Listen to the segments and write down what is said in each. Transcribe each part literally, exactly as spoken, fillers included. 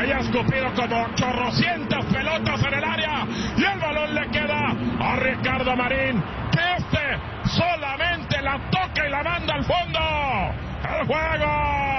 Había escupido como chorrocientas pelotas en el área y el balón le queda a Ricardo Marín, que este solamente la toca y la manda al fondo. El juego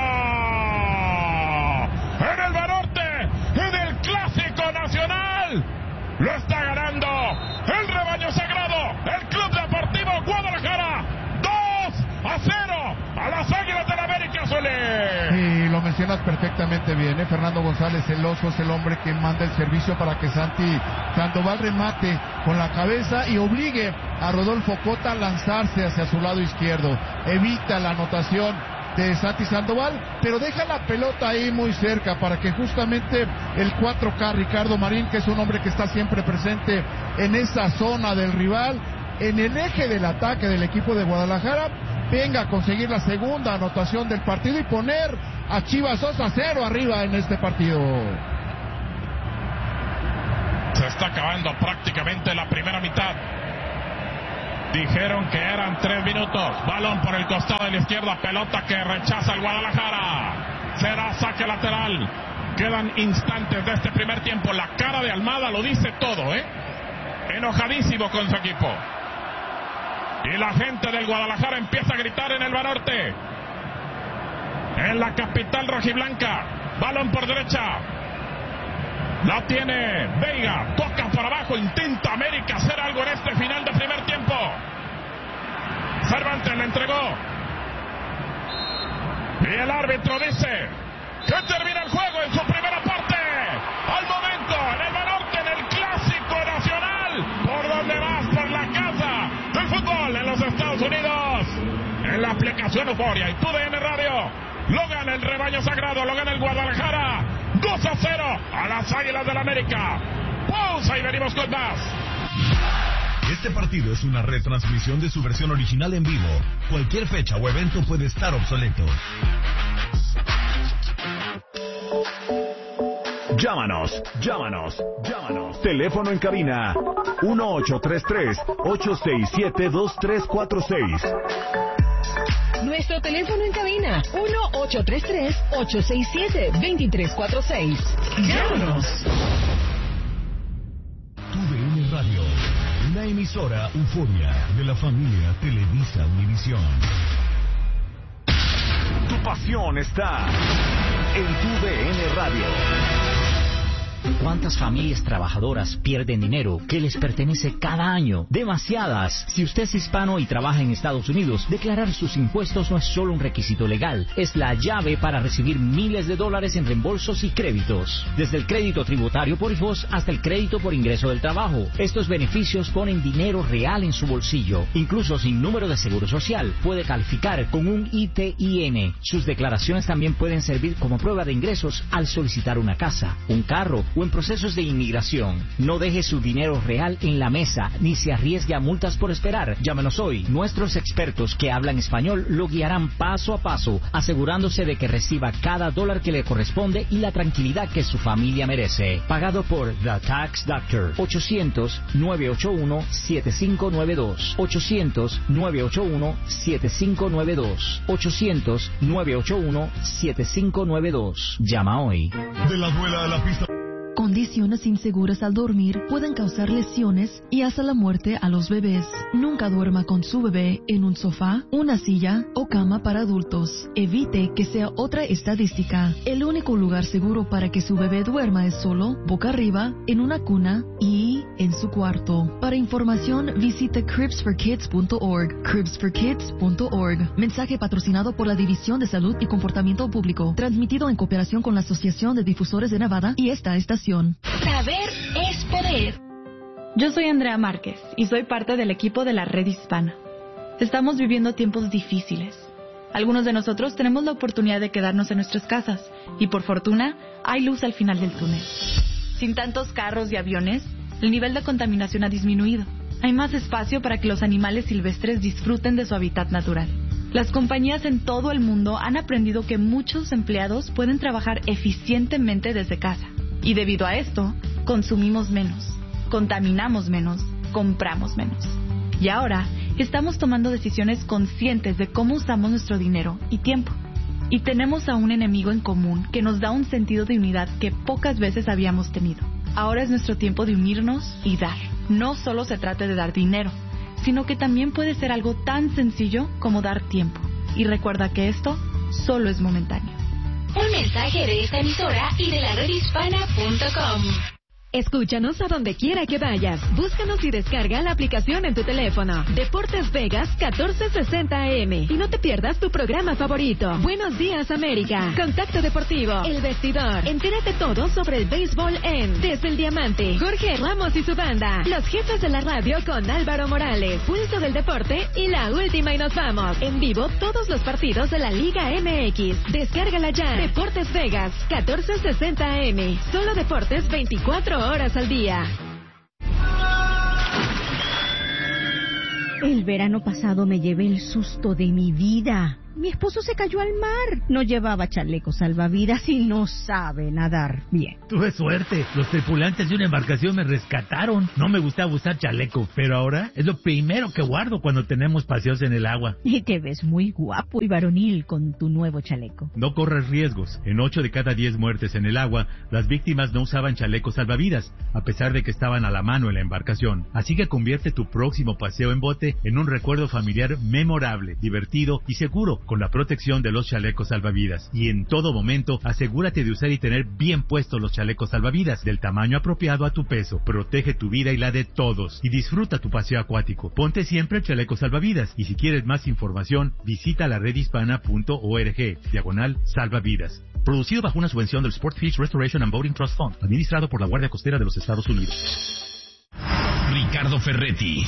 en el Banorte, en el Clásico Nacional, lo está ganando el rebaño sagrado, el Club Deportivo Guadalajara, dos a cero a las Águilas del América, Zuli. Sí, lo mencionas perfectamente bien, ¿eh? Fernando González, el oso, es el hombre que manda el servicio para que Santi Sandoval remate con la cabeza y obligue a Rodolfo Cota a lanzarse hacia su lado izquierdo. Evita la anotación de Santi Sandoval, pero deja la pelota ahí muy cerca para que justamente el cuatro K Ricardo Marín, que es un hombre que está siempre presente en esa zona del rival, en el eje del ataque del equipo de Guadalajara, venga a conseguir la segunda anotación del partido y poner a Chivas dos a cero arriba en este partido. Se está acabando prácticamente la primera mitad. Dijeron que eran tres minutos. Balón por el costado de la izquierda, pelota que rechaza el Guadalajara. Será saque lateral. Quedan instantes de este primer tiempo. La cara de Almada lo dice todo, ¿eh? Enojadísimo con su equipo. Y la gente del Guadalajara empieza a gritar en el Banorte. En la capital rojiblanca. Balón por derecha. La tiene Veiga. Toca por abajo. Intenta América hacer algo en este final de primer tiempo. Cervantes le entregó. Y el árbitro dice que termina el juego en su primera parte. Al momento, en el Banorte, en el Clásico Nacional. Por donde vas, por la casa del fútbol en los Estados Unidos. En la aplicación Euforia y tu D N Radio. Lo gana el rebaño sagrado, lo gana el Guadalajara. dos a cero a las Águilas del América. Pausa y venimos con más. Este partido es una retransmisión de su versión original en vivo. Cualquier fecha o evento puede estar obsoleto. Llámanos, llámanos, llámanos. Teléfono en cabina uno ocho tres tres, ocho seis siete, dos tres cuatro seis. Nuestro teléfono en cabina uno ocho tres tres, ocho seis siete, dos tres cuatro seis. Llámanos. Tu D N Radio, una emisora Euforia de la familia Televisa Univisión. Tu pasión está en Tu D N Radio. ¿Cuántas familias trabajadoras pierden dinero que les pertenece cada año? Demasiadas. Si usted es hispano y trabaja en Estados Unidos, declarar sus impuestos no es solo un requisito legal, es la llave para recibir miles de dólares en reembolsos y créditos. Desde el crédito tributario por hijos hasta el crédito por ingreso del trabajo. Estos beneficios ponen dinero real en su bolsillo. Incluso sin número de seguro social, puede calificar con un I T I N. Sus declaraciones también pueden servir como prueba de ingresos al solicitar una casa, un carro o en procesos de inmigración. No deje su dinero real en la mesa, ni se arriesgue a multas por esperar. Llámenos hoy. Nuestros expertos que hablan español lo guiarán paso a paso, asegurándose de que reciba cada dólar que le corresponde y la tranquilidad que su familia merece. Pagado por The Tax Doctor. ochocientos, nueve ocho uno, siete cinco nueve dos. ochocientos, nueve ocho uno, siete cinco nueve dos. ochocientos, nueve ocho uno, siete cinco nueve dos. Llama hoy. De la duela de la pista. Condiciones inseguras al dormir pueden causar lesiones y hasta la muerte a los bebés. Nunca duerma con su bebé en un sofá, una silla o cama para adultos. Evite que sea otra estadística. El único lugar seguro para que su bebé duerma es solo, boca arriba, en una cuna y en su cuarto. Para información, visite cribs for kids punto org. cribs for kids punto org. Mensaje patrocinado por la División de Salud y Comportamiento Público. Transmitido en cooperación con la Asociación de Difusores de Nevada y esta estación. Saber es poder. Yo soy Andrea Márquez y soy parte del equipo de la Red Hispana. Estamos viviendo tiempos difíciles. Algunos de nosotros tenemos la oportunidad de quedarnos en nuestras casas y por fortuna hay luz al final del túnel. Sin tantos carros y aviones, el nivel de contaminación ha disminuido. Hay más espacio para que los animales silvestres disfruten de su hábitat natural. Las compañías en todo el mundo han aprendido que muchos empleados pueden trabajar eficientemente desde casa. Y debido a esto, consumimos menos, contaminamos menos, compramos menos. Y ahora, estamos tomando decisiones conscientes de cómo usamos nuestro dinero y tiempo. Y tenemos a un enemigo en común que nos da un sentido de unidad que pocas veces habíamos tenido. Ahora es nuestro tiempo de unirnos y dar. No solo se trata de dar dinero, sino que también puede ser algo tan sencillo como dar tiempo. Y recuerda que esto solo es momentáneo. Un mensaje de esta emisora y de la red hispana punto com. Escúchanos a donde quiera que vayas. Búscanos y descarga la aplicación en tu teléfono. Deportes Vegas catorce sesenta A M. Y no te pierdas tu programa favorito. Buenos días, América. Contacto Deportivo. El Vestidor. Entérate todo sobre el béisbol en Desde el Diamante. Jorge Ramos y su banda. Los jefes de la radio con Álvaro Morales. Pulso del Deporte y la última y nos vamos. En vivo todos los partidos de la Liga M X. Descárgala ya. Deportes Vegas catorce sesenta A M. Solo deportes veinticuatro horas al día. El verano pasado me llevé el susto de mi vida. Mi esposo se cayó al mar. No llevaba chaleco salvavidas y no sabe nadar bien. Tuve suerte. Los tripulantes de una embarcación me rescataron. No me gustaba usar chaleco, pero ahora es lo primero que guardo cuando tenemos paseos en el agua. Y te ves muy guapo y varonil con tu nuevo chaleco. No corres riesgos. En ocho de cada diez muertes en el agua, las víctimas no usaban chalecos salvavidas, a pesar de que estaban a la mano en la embarcación. Así que convierte tu próximo paseo en bote en un recuerdo familiar memorable, divertido y seguro, con la protección de los chalecos salvavidas. Y en todo momento, asegúrate de usar y tener bien puestos los chalecos salvavidas, del tamaño apropiado a tu peso. Protege tu vida y la de todos. Y disfruta tu paseo acuático. Ponte siempre el chaleco salvavidas. Y si quieres más información, visita la red hispana punto org, diagonal salvavidas. Producido bajo una subvención del Sport Fish Restoration and Boating Trust Fund, administrado por la Guardia Costera de los Estados Unidos. Ricardo Ferretti,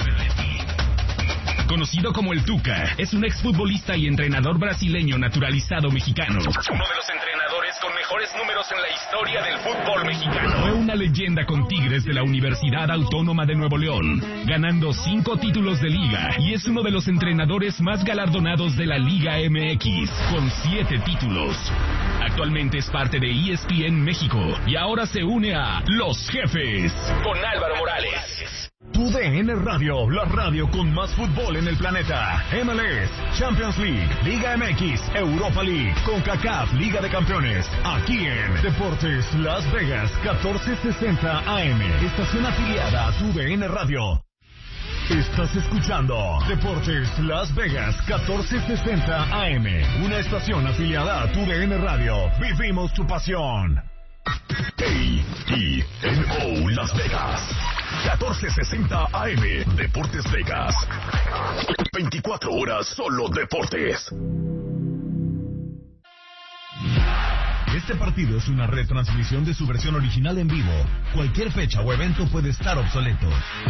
conocido como el Tuca, es un exfutbolista y entrenador brasileño naturalizado mexicano. Uno de los entrenadores con mejores números en la historia del fútbol mexicano. Fue una leyenda con Tigres de la Universidad Autónoma de Nuevo León, ganando cinco títulos de liga, y es uno de los entrenadores más galardonados de la Liga M X, con siete títulos. Actualmente es parte de E S P N México y ahora se une a Los Jefes con Álvaro Morales. Tu D N Radio, la radio con más fútbol en el planeta. M L S, Champions League, Liga M X, Europa League, CONCACAF, Liga de Campeones. Aquí en Deportes Las Vegas, catorce sesenta A M. Estación afiliada a Tu D N Radio. Estás escuchando Deportes Las Vegas, catorce sesenta A M. Una estación afiliada a Tu D N Radio. Vivimos tu pasión. A E N O Las Vegas, catorce sesenta A M. Deportes Vegas, veinticuatro horas solo deportes. Este partido es una retransmisión de su versión original en vivo. Cualquier fecha o evento puede estar obsoleto.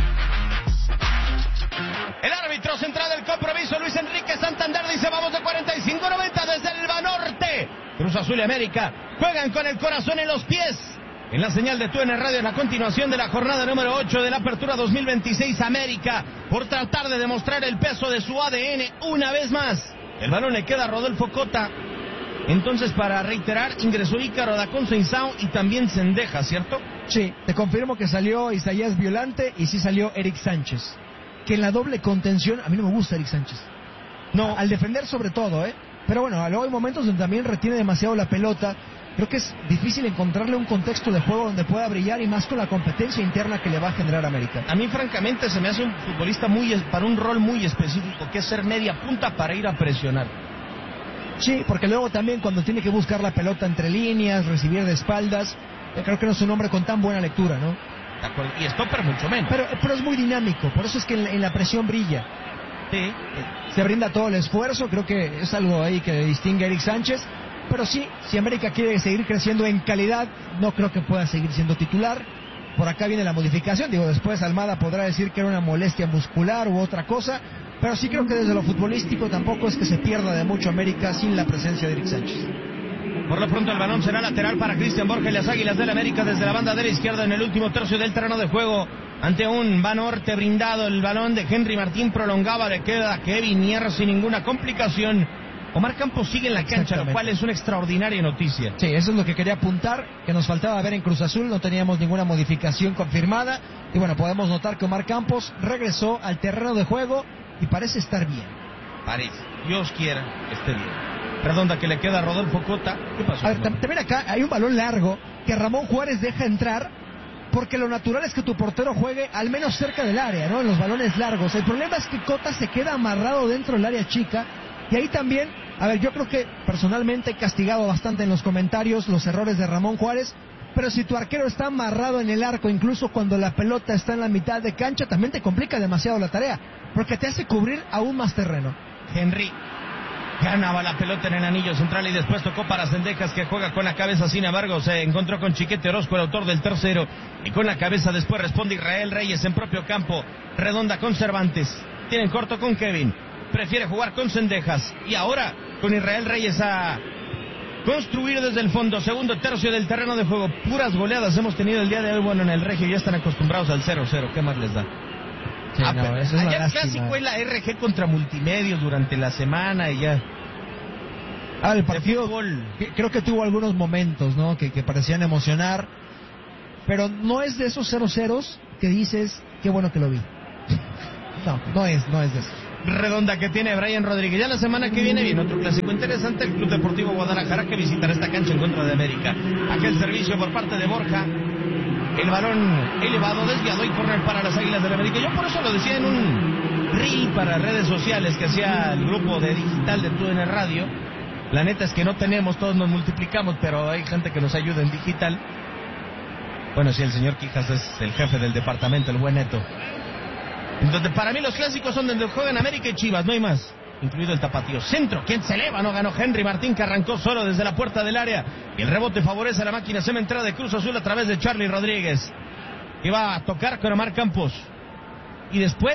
El árbitro central del compromiso, Luis Enrique Santander, dice vamos de cuarenta y cinco noventa desde el Banorte. Cruz Azul y América juegan con el corazón en los pies. En la señal de Tu D N Radio, en la continuación de la jornada número ocho de la Apertura dos mil veintiséis, América, por tratar de demostrar el peso de su A D N una vez más. El balón le queda a Rodolfo Cota. Entonces, para reiterar, ingresó Ícaro Daconzo-Insao y también Cendejas, ¿cierto? Sí, te confirmo que salió Isaías Violante y sí salió Eric Sánchez. Que en la doble contención, a mí no me gusta Eric Sánchez. No, al defender sobre todo, ¿eh? Pero bueno, luego hay momentos donde también retiene demasiado la pelota. Creo que es difícil encontrarle un contexto de juego donde pueda brillar, y más con la competencia interna que le va a generar América. A mí, francamente, se me hace un futbolista muy para un rol muy específico, que es ser media punta para ir a presionar. Sí, porque luego también cuando tiene que buscar la pelota entre líneas, recibir de espaldas, creo que no es un hombre con tan buena lectura, ¿no? De acuerdo, y stopper mucho menos. Pero, pero es muy dinámico, por eso es que en, en la presión brilla. Sí. Se brinda todo el esfuerzo, creo que es algo ahí que distingue a Eric Sánchez. Pero sí, si América quiere seguir creciendo en calidad, no creo que pueda seguir siendo titular. Por acá viene la modificación, digo, después Almada podrá decir que era una molestia muscular u otra cosa, pero sí creo que desde lo futbolístico tampoco es que se pierda de mucho América sin la presencia de Eric Sánchez. Por lo pronto el balón será lateral para Cristian Borja y las Águilas del América desde la banda de la izquierda en el último tercio del terreno de juego. Ante un Banorte brindado, el balón de Henry Martín prolongaba, le queda a Kevin Mier sin ninguna complicación. Omar Campos sigue en la cancha, lo cual es una extraordinaria noticia. Sí, eso es lo que quería apuntar, que nos faltaba ver en Cruz Azul, no teníamos ninguna modificación confirmada. Y bueno, podemos notar que Omar Campos regresó al terreno de juego y parece estar bien. Parece, Dios quiera que esté bien. redonda que le queda a Rodolfo Cota. ¿Qué pasó? A ver, también acá hay un balón largo que Ramón Juárez deja entrar, porque lo natural es que tu portero juegue al menos cerca del área, ¿no? En los balones largos. El problema es que Cota se queda amarrado dentro del área chica, y ahí también, a ver, yo creo que personalmente he castigado bastante en los comentarios los errores de Ramón Juárez, pero si tu arquero está amarrado en el arco, incluso cuando la pelota está en la mitad de cancha, también te complica demasiado la tarea, porque te hace cubrir aún más terreno. Henry ganaba la pelota en el anillo central y después tocó para Cendejas, que juega con la cabeza. Sin embargo, se encontró con Chiquete Orozco, el autor del tercero, y con la cabeza después responde Israel Reyes en propio campo. Redonda con Cervantes, tienen corto con Kevin, prefiere jugar con Cendejas, y ahora con Israel Reyes a construir desde el fondo. Segundo tercio del terreno de juego, puras goleadas hemos tenido el día de hoy. Bueno, en el Regio ya están acostumbrados al cero cero, ¿qué más les da? Sí, ah, no, pero eso es ayer una clásico lástima. es la R G contra Multimedios durante la semana y ya. Ah, el partido que- creo que tuvo algunos momentos, ¿no? Que, que parecían emocionar, pero no es de esos cero ceros que dices, qué bueno que lo vi. No, no es, no es de eso. Redonda que tiene Brian Rodríguez. Ya la semana que viene viene otro clásico interesante, el Club Deportivo Guadalajara, que visitará esta cancha en contra de América. Aquel servicio por parte de Borja, el balón elevado, desviado y correr para las Águilas del la América. Yo por eso lo decía en un reel para redes sociales que hacía el grupo de digital de T U D N Radio. La neta es que no tenemos, todos nos multiplicamos, pero hay gente que nos ayuda en digital. Bueno, sí, el señor Quijas es el jefe del departamento, el buen Neto. Entonces, para mí los clásicos son donde juegan América y Chivas, no hay más. Incluido el tapatío. Centro, ¿quién se eleva? No ganó Henry Martín, que arrancó solo desde la puerta del área. Y el rebote favorece a la máquina cementera de Cruz Azul a través de Charlie Rodríguez, que va a tocar con Omar Campos. Y después,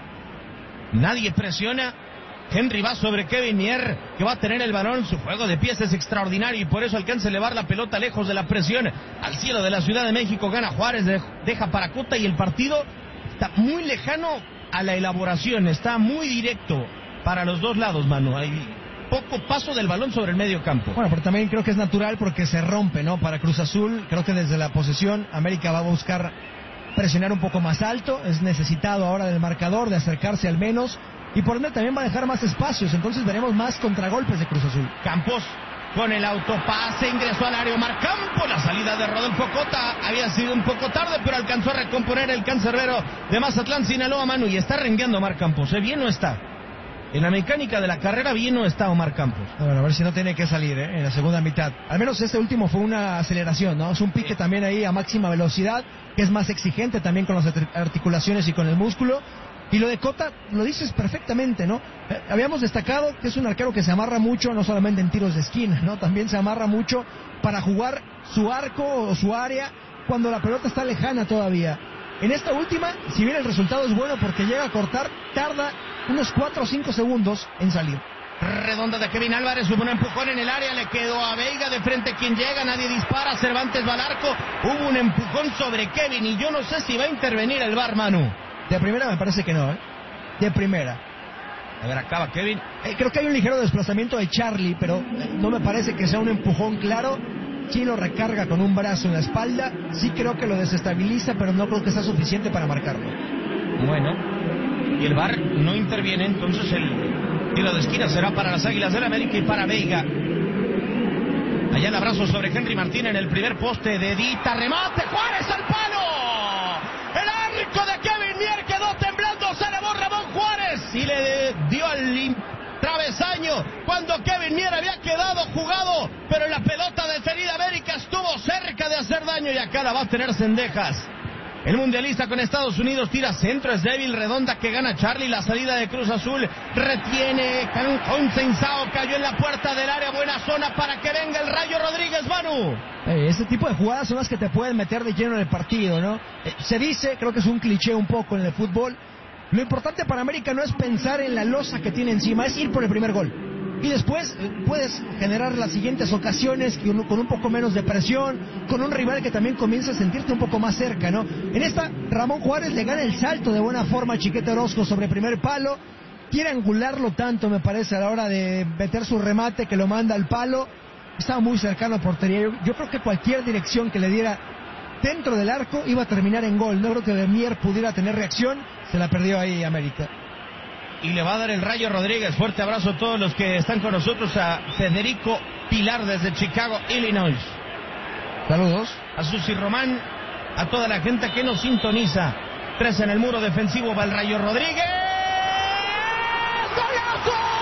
nadie presiona. Henry va sobre Kevin Mier, que va a tener el balón. Su juego de pies es extraordinario y por eso alcanza a elevar la pelota lejos de la presión al cielo de la Ciudad de México. Gana Juárez, deja para Cota, y el partido está muy lejano a la elaboración, está muy directo para los dos lados, Manu. Hay poco paso del balón sobre el medio campo. Bueno, pero también creo que es natural porque se rompe, ¿no? Para Cruz Azul, creo que desde la posesión América va a buscar presionar un poco más alto, es necesitado ahora del marcador, de acercarse al menos, y por ende también va a dejar más espacios, entonces veremos más contragolpes de Cruz Azul. Campos con el autopase, ingresó al área Omar Campos. La salida de Rodolfo Cota había sido un poco tarde, pero alcanzó a recomponer el cancerbero de Mazatlán, Sinaloa, Manu, y está rengueando Omar Campos, ¿eh? Bien no está. En la mecánica de la carrera bien no está Omar Campos. Bueno, a ver si no tiene que salir, ¿eh? En la segunda mitad. Al menos este último fue una aceleración, ¿no? Es un pique también ahí a máxima velocidad, que es más exigente también con las articulaciones y con el músculo. Y lo de Cota lo dices perfectamente, ¿no? Eh, habíamos destacado que es un arquero que se amarra mucho, no solamente en tiros de esquina, ¿no? También se amarra mucho para jugar su arco o su área cuando la pelota está lejana todavía. En esta última, si bien el resultado es bueno porque llega a cortar, tarda unos cuatro o cinco segundos en salir. Redonda de Kevin Álvarez, hubo un empujón en el área, le quedó a Veiga de frente, quien llega, nadie dispara, Cervantes va al arco, hubo un empujón sobre Kevin y yo no sé si va a intervenir el V A R, Manu. De primera me parece que no, ¿eh? De primera. A ver, acaba Kevin. Eh, creo que hay un ligero desplazamiento de Charlie, pero eh, no me parece que sea un empujón claro. Sí lo recarga con un brazo en la espalda, sí creo que lo desestabiliza, pero no creo que sea suficiente para marcarlo. Bueno, y el V A R no interviene, entonces el tiro de esquina será para las Águilas del América y para Veiga. Allá el abrazo sobre Henry Martín en el primer poste de Dita, remate, Juárez al palo. El arco de Kevin Mier quedó temblando, se elevó Ramón Juárez y le dio al travesaño cuando Kevin Mier había quedado jugado, pero la pelota detenida América estuvo cerca de hacer daño y acá la va a tener Cendejas. El mundialista con Estados Unidos tira centro, es débil, Redonda que gana Charlie, la salida de Cruz Azul, retiene Consensao, cayó en la puerta del área, buena zona para que venga el Rayo Rodríguez, Manu. Eh, ese tipo de jugadas son las que te pueden meter de lleno en el partido, ¿no? Eh, se dice, creo que es un cliché un poco en el fútbol, lo importante para América no es pensar en la losa que tiene encima, es ir por el primer gol. Y después eh, puedes generar las siguientes ocasiones con, con un poco menos de presión, con un rival que también comienza a sentirte un poco más cerca, ¿no? En esta, Ramón Juárez le gana el salto de buena forma a Chiquete Orozco sobre primer palo, quiere angularlo tanto, me parece, a la hora de meter su remate que lo manda al palo, estaba muy cercano a portería. Yo, yo creo que cualquier dirección que le diera dentro del arco iba a terminar en gol. No creo que Mier pudiera tener reacción, se la perdió ahí América. y le va a dar el Rayo Rodríguez. Fuerte abrazo a todos los que están con nosotros, a Federico Pilar desde Chicago, Illinois. Saludos. A Susi Román, a toda la gente que nos sintoniza. Tres en el muro defensivo, va el Rayo Rodríguez. ¡Golazo!